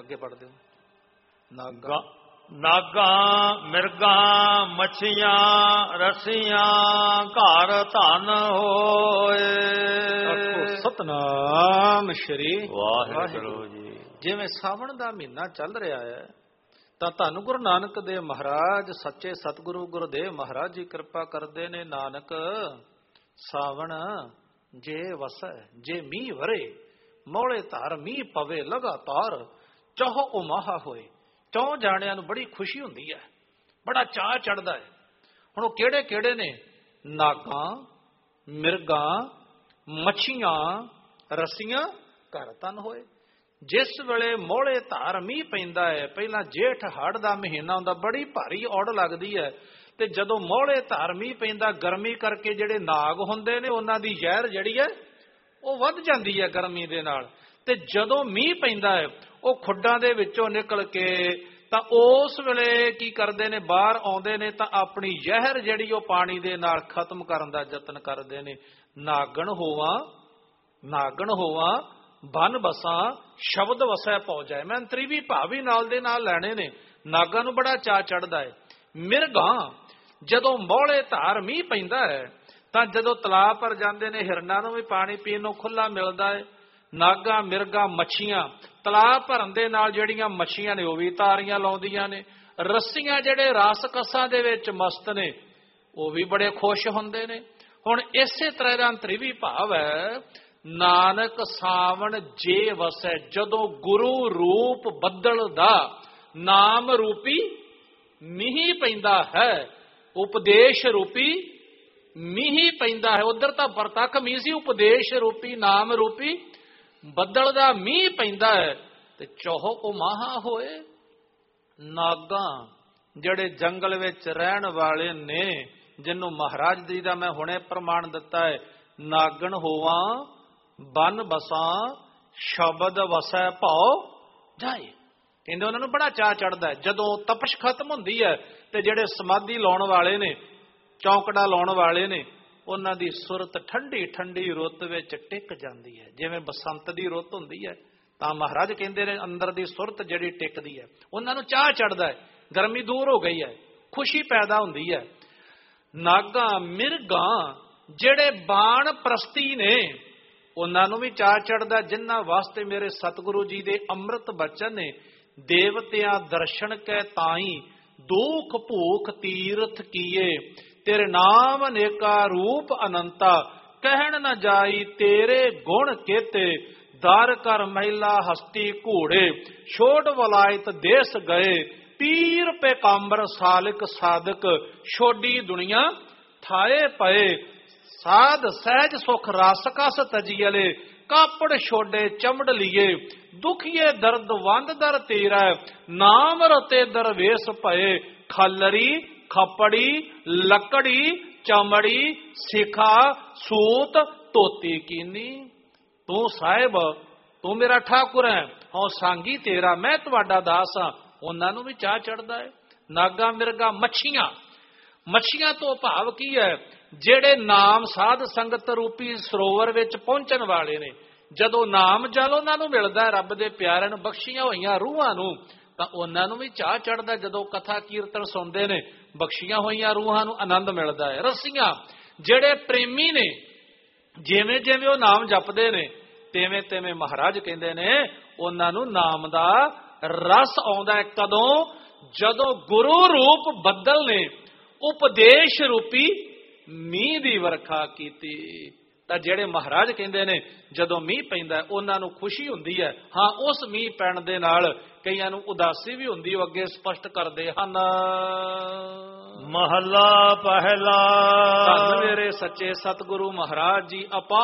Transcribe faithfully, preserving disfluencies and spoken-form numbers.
ਅੱਗੇ ਪੜ੍ਹਦੇ ਹੋ। ਨਾਗਾ ਨਾਗਾ ਮਿਰਗਾ ਮੱਛੀਆਂ ਰਸੀਆਂ ਘਰ ਧਨ ਹੋਏ। ਸਤਨਾਮ ਸ਼੍ਰੀ ਵਾਹਿਗੁਰੂ ਜੀ। ਜਿਵੇਂ ਸਾਵਣ ਦਾ ਮਹੀਨਾ ਚੱਲ ਰਿਹਾ ਹੈ ਤਾਂ ਧੰਨ ਗੁਰੂ ਨਾਨਕ ਦੇਵ ਮਹਾਰਾਜ ਸੱਚੇ ਸਤਿਗੁਰੂ ਗੁਰਦੇਵ ਮਹਾਰਾਜ ਜੀ ਕਿਰਪਾ ਕਰਦੇ ਨੇ। ਨਾਨਕ ਸਾਵਣ ਜੇ ਵਸੈ ਜੇ ਮੀਂਹ ਵਰੇ ਮੌਲੇ ਧਾਰ ਮੀਂਹ ਪਵੇ ਲਗਾਤਾਰ ਚਾਹੋ ਉਮਾਹਾ ਹੋਏ। ਚੌਂ ਜਾਣਿਆਂ ਨੂੰ ਬੜੀ ਖੁਸ਼ੀ ਹੁੰਦੀ ਹੈ, ਬੜਾ ਚਾਅ ਚੜ੍ਹਦਾ ਹੈ। ਹੁਣ ਉਹ ਕਿਹੜੇ ਕਿਹੜੇ ਨੇ? ਨਾਗਾਂ, ਮਿਰਗਾਂ, ਮੱਛੀਆਂ, ਰੱਸੀਆਂ ਘਰ ਧਨ ਹੋਏ। ਜਿਸ ਵੇਲੇ ਮੋਹਲੇ ਧਾਰ ਮੀਂਹ ਪੈਂਦਾ ਹੈ, ਪਹਿਲਾਂ ਜੇਠ ਹਾੜ ਦਾ ਮਹੀਨਾ ਹੁੰਦਾ, ਬੜੀ ਭਾਰੀ ਔੜ ਲੱਗਦੀ ਹੈ, ਤੇ ਜਦੋਂ ਮੋਹਲੇ ਧਾਰ ਮੀਂਹ ਪੈਂਦਾ ਗਰਮੀ ਕਰਕੇ ਜਿਹੜੇ ਨਾਗ ਹੁੰਦੇ ਨੇ ਉਹਨਾਂ ਦੀ ਜ਼ਹਿਰ ਜਿਹੜੀ ਹੈ ਉਹ ਵੱਧ ਜਾਂਦੀ ਹੈ ਗਰਮੀ ਦੇ ਨਾਲ। ਤੇ ਜਦੋਂ ਮੀਂਹ ਪੈਂਦਾ ਹੈ ਉਹ ਖੁੱਡਾਂ ਦੇ ਵਿੱਚੋਂ ਨਿਕਲ ਕੇ ਤਾਂ ਉਸ ਵੇਲੇ ਕੀ ਕਰਦੇ ਨੇ? ਬਾਹਰ ਆਉਂਦੇ ਨੇ ਤਾਂ ਆਪਣੀ ਜ਼ਹਿਰ ਜਿਹੜੀ ਉਹ ਪਾਣੀ ਦੇ ਨਾਲ ਖਤਮ ਕਰਨ ਦਾ ਯਤਨ ਕਰਦੇ ਨੇ। ਨਾਗਣ ਹੋਵਾਂ ਨਾਗਣ ਹੋਵਾਂ ਬਨ ਬਸਾਂ ਸ਼ਬਦ ਵਸੈ ਪਹੁ ਜਾਏ। ਮੈਂ ਅੰਤਰੀਵੀ ਭਾਵ ਵੀ ਨਾਲ ਦੇ ਨਾਲ ਲੈਣੇ ਨੇ। ਨਾਗਾਂ ਨੂੰ ਬੜਾ ਚਾਅ ਚੜ੍ਹਦਾ ਹੈ। ਮਿਰਗਾਂ ਜਦੋਂ ਮੌਲੇ ਧਾਰ ਮੀਂਹ ਪੈਂਦਾ ਹੈ ਤਾਂ ਜਦੋਂ ਤਲਾਬ ਪਰ ਜਾਂਦੇ ਨੇ, ਹਿਰਨਾਂ ਨੂੰ ਵੀ ਪਾਣੀ ਪੀਣ ਨੂੰ ਖੁੱਲਾ ਮਿਲਦਾ ਹੈ। ਨਾਗਾਂ, ਮਿਰਗਾਂ, ਮੱਛੀਆਂ ਤਲਾਬ ਭਰਨ ਦੇ ਨਾਲ ਜਿਹੜੀਆਂ ਮੱਛੀਆਂ ਨੇ ਉਹ ਵੀ ਤਾਰੀਆਂ ਲਾਉਂਦੀਆਂ ਨੇ। ਰੱਸੀਆਂ ਜਿਹੜੇ ਰਸ ਕਸਾਂ ਦੇ ਵਿੱਚ ਮਸਤ ਨੇ ਉਹ ਵੀ ਬੜੇ ਖੁਸ਼ ਹੁੰਦੇ ਨੇ। ਹੁਣ ਇਸੇ ਤਰ੍ਹਾਂ ਦਾ ਅੰਤਰੀਵੀ ਭਾਵ ਹੈ, ਨਾਨਕ ਸਾਵਣ ਜੇ ਵਸੈ, ਜਦੋਂ ਗੁਰੂ ਰੂਪ ਬੱਦਲ ਦਾ ਨਾਮ ਰੂਪੀ ਮੀਂਹ ਪੈਂਦਾ ਹੈ, ਉਪਦੇਸ਼ ਰੂਪੀ ਮੀਂਹ ਪੈਂਦਾ ਹੈ। ਉਧਰ ਤਾਂ ਪ੍ਰਤੱਖ ਮੀਂਹ ਸੀ, ਉਪਦੇਸ਼ ਰੂਪੀ ਨਾਮ ਰੂਪੀ ਬੱਦਲ ਦਾ ਮੀਂਹ ਪੈਂਦਾ ਹੈ ਤੇ ਚੋਹ ਉਮਾਹਾ ਹੋਏ। ਨਾਗਾਂ ਜਿਹੜੇ ਜੰਗਲ ਵਿੱਚ ਰਹਿਣ ਵਾਲੇ ਨੇ, ਜਿਹਨੂੰ ਮਹਾਰਾਜ ਜੀ ਦਾ ਮੈਂ ਹੁਣੇ ਪ੍ਰਮਾਣ ਦਿੱਤਾ ਹੈ, ਨਾਗਣ ਹੋਵਾਂ ਬਨ ਬਸਾਂ ਸ਼ਬਦ ਵਸੈ ਭਉ ਜਾਏ। ਕਹਿੰਦੇ ਉਹਨਾਂ ਨੂੰ ਬੜਾ ਚਾਅ ਚੜ੍ਹਦਾ ਹੈ ਜਦੋਂ ਤਪਸ਼ ਖਤਮ ਹੁੰਦੀ ਹੈ ਤੇ ਜਿਹੜੇ ਸਮਾਧੀ ਲਾਉਣ ਵਾਲੇ ਨੇ, ਚੌਂਕੜਾ ਲਾਉਣ ਵਾਲੇ ਨੇ, ਉਹਨਾਂ ਦੀ ਸੁਰਤ ਠੰਡੀ ਠੰਡੀ ਰੁੱਤ ਵਿੱਚ ਟਿਕ ਜਾਂਦੀ ਹੈ। ਜਿਵੇਂ ਬਸੰਤ ਦੀ ਰੁੱਤ ਹੁੰਦੀ ਹੈ ਤਾਂ ਮਹਾਰਾਜ ਕਹਿੰਦੇ ਨੇ ਅੰਦਰ ਦੀ ਸੁਰਤ ਜਿਹੜੀ ਟਿਕਦੀ ਹੈ, ਉਹਨਾਂ ਨੂੰ ਚਾਅ ਚੜ੍ਹਦਾ ਹੈ, ਗਰਮੀ ਦੂਰ ਹੋ ਗਈ ਹੈ, ਖੁਸ਼ੀ ਪੈਦਾ ਹੁੰਦੀ ਹੈ। ਨਾਗਾਂ, ਮਿਰਗਾਂ ਜਿਹੜੇ ਬਾਣ ਪ੍ਰਸਤੀ ਨੇ ਉਹਨਾਂ ਨੂੰ ਵੀ ਚਾਅ ਚੜ੍ਹਦਾ, ਜਿਨ੍ਹਾਂ ਵਾਸਤੇ ਮੇਰੇ ਸਤਿਗੁਰੂ ਜੀ ਦੇ ਅੰਮ੍ਰਿਤ ਬਚਨ ਨੇ, ਦੇਵਤਿਆਂ ਦਰਸ਼ਨ ਕੈ ਤਾਈ ਦੁਖ ਭੂਖ ਤੀਰਥ ਕੀਏ, ਤੇਰੇ ਨਾਮ ਅਨੇਕਾ ਰੂਪ ਅਨੰਤਾ, ਕਹਿਣ ਨਾ ਜਾਈ ਤੇਰੇ ਗੁਣ ਕੇਤੇ, ਦਰ ਕਰ ਮਹਿਲਾ ਹਸਤੀ ਘੋੜੇ, ਛੋੜ ਵਲਾਇਤ ਦੇਸ ਗਏ, ਪੀਰ ਪੈਗੰਬਰ ਸਾਲਿਕ ਸਾਧਕ, ਛੋਡੀ ਦੁਨੀਆ ਥਾਏ ਪਏ, ਸਾਧ ਸਹਿਜ ਸੁਖ ਰਸ ਕਸ ਤਜੀਲੇ, ਕਾਪੜ ਛੋਡੇ ਚਮੜ ਲੀਏ, ਦੁਖੀਏ ਦਰਦ ਵੰਦ ਦਰ ਤੇਰਾ, ਨਾਮ ਰਤੇ ਦਰਵੇਸ ਭਏ, ਖਲਰੀ ਖਪੜੀ ਲੱਕੜੀ ਚਮੜੀ ਸਿਖਾ ਸੂਤ ਧੋਤੀ ਕੀਨੀ, ਤੂੰ ਸਾਹਿਬ ਤੂੰ ਮੇਰਾ ਠਾਕੁਰ ਹੈ, ਹਉ ਸਾਂਗੀ ਤੇਰਾ ਮੈਂ ਤੁਹਾਡਾ ਦਾਸ ਹਾਂ। ਉਹਨਾਂ ਨੂੰ ਵੀ ਚਾਅ ਚੜ੍ਹਦਾ ਹੈ। ਨਾਗਾ, ਮਿਰਗਾ, ਮੱਛੀਆਂ ਮੱਛੀਆਂ ਤੋਂ ਭਾਵ ਕੀ ਹੈ? ਜਿਹੜੇ ਨਾਮ ਸਾਧ ਸੰਗਤ ਰੂਪੀ ਸਰੋਵਰ ਵਿੱਚ ਪਹੁੰਚਣ ਵਾਲੇ ਨੇ, ਜਦੋਂ ਨਾਮ ਜਲ ਉਹਨਾਂ ਨੂੰ ਮਿਲਦਾ ਰੱਬ ਦੇ ਪਿਆਰਿਆਂ ਨੂੰ ਬਖਸ਼ੀਆਂ ਹੋਈਆਂ ਰੂਹਾਂ ਨੂੰ, ਤਾਂ ਉਹਨਾਂ ਨੂੰ ਵੀ ਚਾਅ ਚੜ੍ਹਦਾ ਜਦੋਂ ਕਥਾ ਕੀਰਤਨ ਸੁਣਦੇ ਨੇ, ਬਖਸ਼ੀਆਂ ਹੋਈਆਂ ਰੂਹਾਂ ਨੂੰ ਆਨੰਦ ਮਿਲਦਾ ਹੈ। ਰੱਸੀਆਂ ਜਿਹੜੇ ਪ੍ਰੇਮੀ ਨੇ, ਜਿਵੇਂ ਜਿਵੇਂ ਉਹ ਨਾਮ ਜਪਦੇ ਨੇ ਤਿਵੇਂ ਤਿਵੇਂ ਮਹਾਰਾਜ ਕਹਿੰਦੇ ਨੇ ਉਹਨਾਂ ਨੂੰ ਨਾਮ ਦਾ ਰਸ ਆਉਂਦਾ ਹੈ। ਕਦੋਂ? ਜਦੋਂ ਗੁਰੂ ਰੂਪ ਬੱਦਲ ਨੇ ਉਪਦੇਸ਼ ਰੂਪੀ ਮੀਂਹ ਦੀ ਵਰਖਾ ਕੀਤੀ। ਤਾਂ ਜਿਹੜੇ ਮਹਾਰਾਜ ਕਹਿੰਦੇ ਨੇ ਜਦੋਂ ਮੀਂਹ ਪੈਂਦਾ ਉਹਨਾਂ ਨੂੰ ਖੁਸ਼ੀ ਹੁੰਦੀ ਹੈ। ਹਾਂ, ਉਸ ਮੀਂਹ ਪੈਣ ਦੇ ਨਾਲ ਕਈਆਂ ਨੂੰ ਉਦਾਸੀ ਵੀ ਹੁੰਦੀ, ਉਹ ਅੱਗੇ ਸਪਸ਼ਟ ਕਰਦੇ ਹਨ। ਮਹੱਲਾ ਪਹਿਲਾ। ਧੰਨ ਮੇਰੇ ਸੱਚੇ ਸਤਿਗੁਰੂ ਮਹਾਰਾਜ ਜੀ ਅਪਾਰ